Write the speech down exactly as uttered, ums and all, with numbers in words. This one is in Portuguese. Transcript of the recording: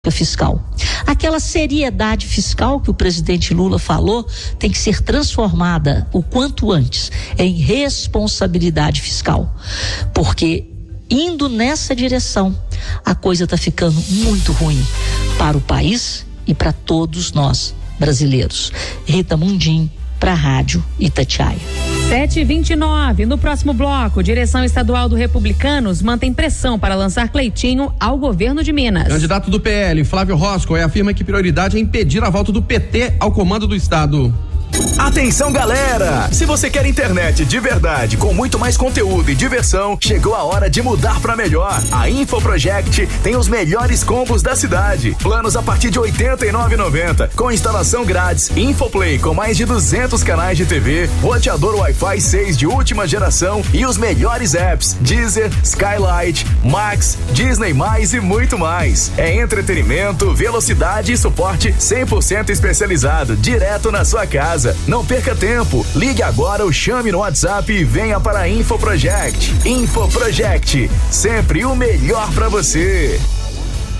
fiscal. Aquela seriedade fiscal que o presidente Lula falou tem que ser transformada o quanto antes em responsabilidade fiscal, porque indo nessa direção a coisa está ficando muito ruim para o país e para todos nós brasileiros. Rita Mundim, para a Rádio Itatiaia. sete e vinte e nove, no próximo bloco, direção estadual do Republicanos mantém pressão para lançar Cleitinho ao governo de Minas. Candidato do P L, Flávio Roscoe, afirma que prioridade é impedir a volta do P T ao comando do estado. Atenção, galera! Se você quer internet de verdade, com muito mais conteúdo e diversão, chegou a hora de mudar pra melhor. A InfoProject tem os melhores combos da cidade. Planos a partir de oitenta e nove reais e noventa centavos, com instalação grátis, Infoplay com mais de duzentos canais de T V, roteador Wi-Fi seis de última geração e os melhores apps, Deezer, Skylight, Max, Disney mais e muito mais. É entretenimento, velocidade e suporte cem por cento especializado, direto na sua casa. Não perca tempo, ligue agora ou chame no WhatsApp e venha para a InfoProject. InfoProject, sempre o melhor para você.